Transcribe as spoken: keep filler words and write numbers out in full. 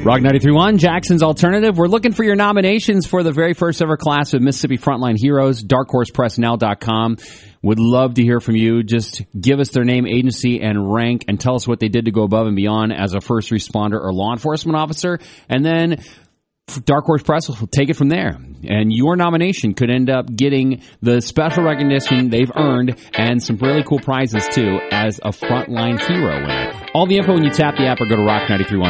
Rock ninety-three point one, Jackson's Alternative. We're looking for your nominations for the very first ever class of Mississippi Frontline Heroes, dark horse press now dot com. Would love to hear from you. Just give us their name, agency, and rank, and tell us what they did to go above and beyond as a first responder or law enforcement officer. And then Dark Horse Press will take it from there. And your nomination could end up getting the special recognition they've earned and some really cool prizes, too, as a Frontline Hero winner. All the info when you tap the app or go to rock nine three one